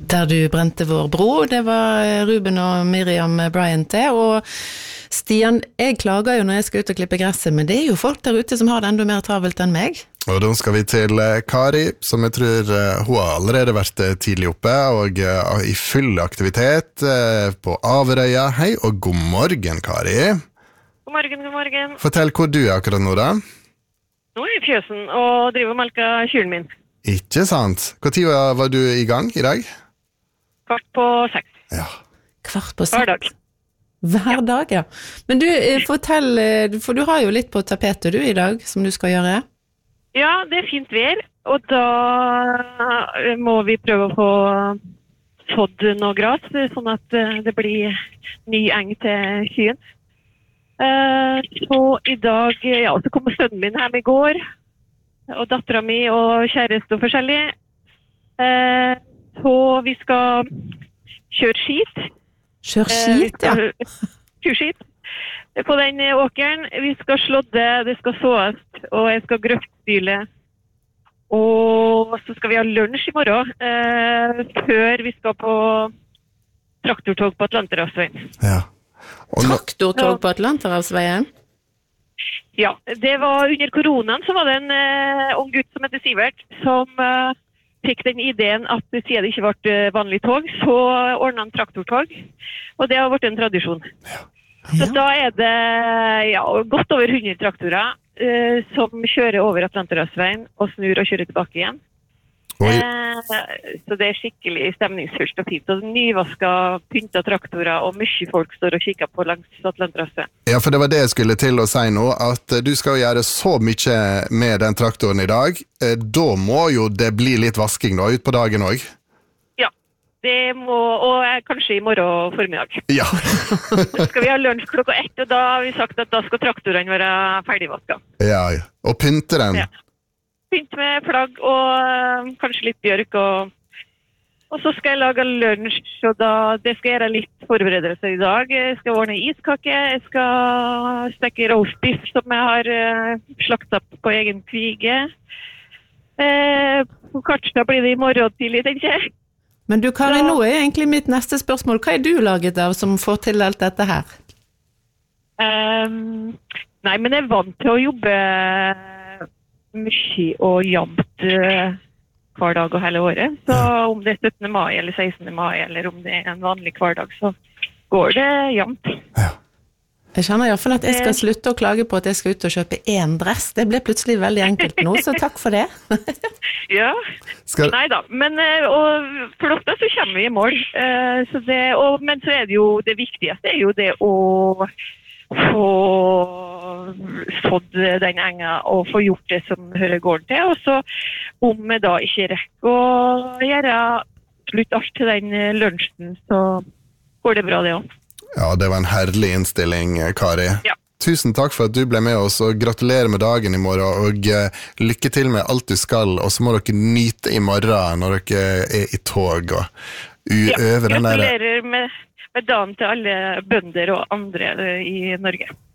Der du brente vår bro, det var Ruben og Miriam Bryant det, og Stian, jeg klager jo når jeg skal ut og klippe gresset, men det jo folk der ute som har det enda mer travelt enn meg. Og da skal vi til Kari, som jeg tror hun har allerede vært tidlig oppe, og i full aktivitet på Averøya. Hei, og god morgen, Kari. God morgen. Fortell hvor du akkurat nå da. Nå i fjøsen og driver og melker kylen min. Ikke sant? Hvor tid var du i gang i dag? 5:15. Ja. 5:15? Hver dag. Hver dag, ja. Men du, fortell, for du har jo litt på tapetet du i dag, som du skal gjøre. Ja, det fint vær, og da må vi prøve å få sådd noe gras, sånn at det blir ny eng til kyen. Så i dag, ja, så kommer sønnen min hjem i går, og datteren min og kjæreste og forskjellig. Så vi skal kjøre skit. Kjør skit, ja. Kjør skit på den åkeren. Vi skal slådde, det skal såes, og jeg skal grøftstyle. Og så skal vi ha lunsj i morgen, før vi skal på traktortog på Atlanterhavsveien. Ja. Traktortog på Atlanterhavsveien? Ja, det var under koronaen, så var det en ung gutt som heter Sivert, som fikk den ideen at siden det ikke ble vanlig tog, så ordnet han traktortog, og det har vært en tradisjon. Ja. Så da det godt over 100 traktorer som kjører over Atlanterhavsveien og snur og kjører tilbake igjen. Så det skikkelig stemningsfullt og fint. Og nyvasket, pyntet traktorer, og mye folk står og kikker på langs Atlanterhavsveien. Ja, for det var det jeg skulle til å si nå, at du skal gjøre så mye med den traktoren i dag. Da må jo det bli litt vasking da, ut på dagen også. Ja, det må, og kanskje i morgen formiddag. Ja. Skal vi ha lunsj 1:00, og da har vi sagt at da skal traktorene være ferdigvasket. Ja, og pynte den. Ja. Pynt med flagg og kanskje litt bjørk, og så skal jeg lage lunsj, og det skal jeg gjøre litt forberedelser i dag. Jeg skal ordne iskake, jeg skal stekke roastbiff som jeg har slaktet på egen kvige. Kanskje blir det i morgen tidlig, tenker jeg. Men du, Kari, nå egentlig mitt neste spørsmål. Hva du laget av som får til alt dette her? Nei, men jeg vant til å jobbe mye og jevnt hver dag og hele året. Så om det 17. mai eller 16. mai, eller om det en vanlig hverdag, så går det jevnt. Ja. Jeg kjenner i hvert fall at jeg skal slutte å klage på at jeg skal ut og kjøpe en dress. Det ble plutselig veldig enkelt nå, så takk for det. Ja, neida. Men for ofte så kommer vi i mål. Men så det jo, det viktigste jo det å få sådd den enga og få gjort det som hører gården til. Og så om vi da ikke rekker å gjøre slutt alt til den lunsjen, så går det bra det også. Ja, det var en herlig innstilling, Kari. Ja. Tusen takk for at du ble med oss, og gratulerer med dagen i morgen, og lykke til med alt du skal, og så må dere nyte i morgen når dere i tog og øve den der. Gratulerer med dagen til alle bønder og andre i Norge.